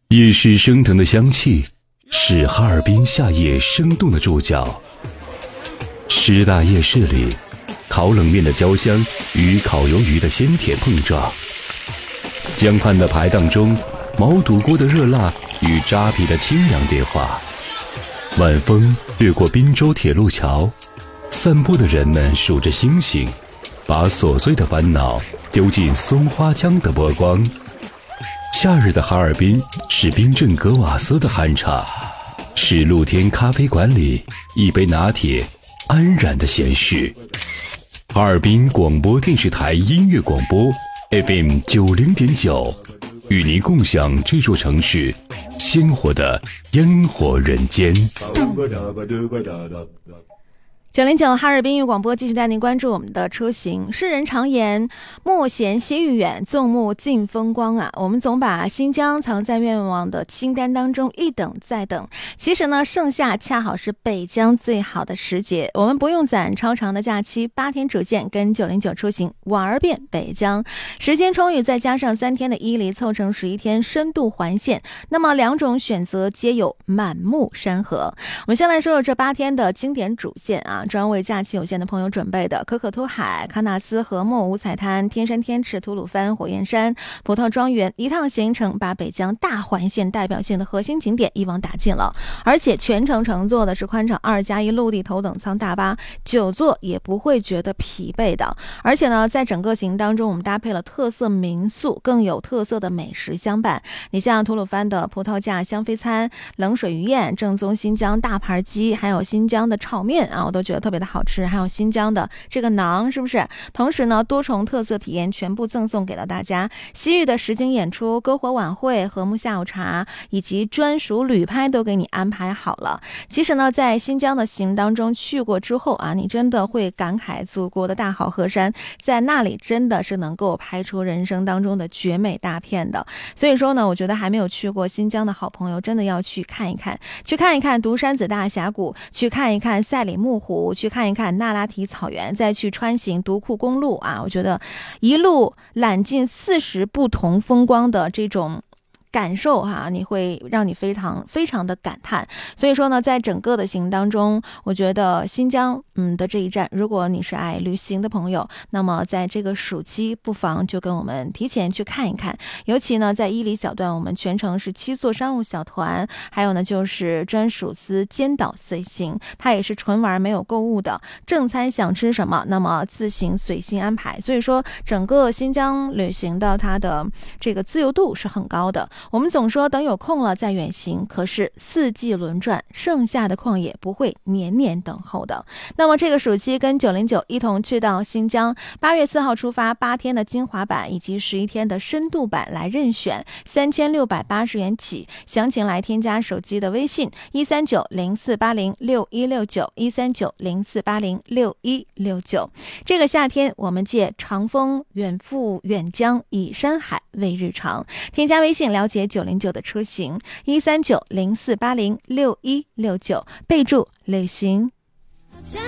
夜市升腾的香气是哈尔滨夏夜生动的注脚。师大夜市里，烤冷面的焦香与烤鱿鱼的鲜甜碰撞，江畔的排档中，毛肚锅的热辣与扎皮的清凉对话。晚风掠过滨州铁路桥，散步的人们数着星星，把琐碎的烦恼丢进松花江的波光。夏日的哈尔滨是冰镇格瓦斯的酣畅，是露天咖啡馆里一杯拿铁安然的闲适。哈尔滨广播电视台音乐广播 FM 90.9，与您共享这座城市鲜活的烟火人间。 909哈尔滨音乐广播继续带您关注我们的车型。世人常言莫嫌西域远，纵目尽风光啊。我们总把新疆藏在愿望的清单当中，一等再等。其实呢，盛夏恰好是北疆最好的时节，我们不用攒超长的假期，8天主线跟909出行玩遍北疆，时间充裕，再加上3天的伊犁，凑成11天深度环线。那么2种选择皆有满目山河。我们先来说说这8天的经典主线啊。专为假期有限的朋友准备的可可托海、喀纳斯禾木、五彩滩、天山天池、吐鲁番、火焰山、葡萄庄园，一趟行程把北疆大环线代表性的核心景点一网打尽了，而且全程乘坐的是宽敞2+1陆地头等舱大巴，久坐也不会觉得疲惫的。而且呢，在整个行当中，我们搭配了特色民宿，更有特色的美食相伴。你像吐鲁番的葡萄架香飞餐、冷水鱼宴、正宗新疆大盘鸡，还有新疆的炒面啊，我都觉得特别的好吃，还有新疆的这个馕，是不是？同时呢，多重特色体验全部赠送给到大家。西域的实景演出、篝火晚会、和睦下午茶以及专属旅拍都给你安排好了。其实呢，在新疆的行当中去过之后啊，你真的会感慨祖国的大好河山，在那里真的是能够拍出人生当中的绝美大片的。所以说呢，我觉得还没有去过新疆的好朋友真的要去看一看，去看一看独山子大峡谷，去看一看赛里木湖，去看一看那拉提草原，再去穿行独库公路啊！我觉得一路揽尽40不同风光的这种感受你会让你非常非常的感叹。所以说呢，在整个的行当中，我觉得新疆的这一站，如果你是爱旅行的朋友，那么在这个暑期不妨就跟我们提前去看一看。尤其呢，在伊犁小段，我们全程是7座商务小团，还有呢就是专属司监导随行，它也是纯玩没有购物的，正餐想吃什么，那么自行随心安排。所以说整个新疆旅行的它的这个自由度是很高的。我们总说等有空了再远行，可是4季轮转，盛夏的旷野不会年年等候的。那么这个暑期跟909一同去到新疆，8月4号出发，8天的精华版以及11天的深度版来任选，3680元起。详情来添加手机的微信13904806169，13904806169。这个夏天我们借长风远赴远江，以山海为日常。添加微信了解909的车型13904806169，备注旅行。